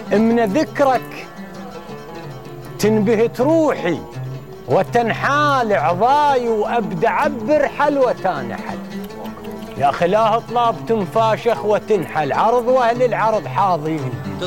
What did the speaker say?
من ذكرك تنبهت روحي وتنحال عضاي وأبدأ عبر حلوة نحل. يا أخي لا اطلاب تنفاشخ وتنحل عرض وأهل العرض حاضين.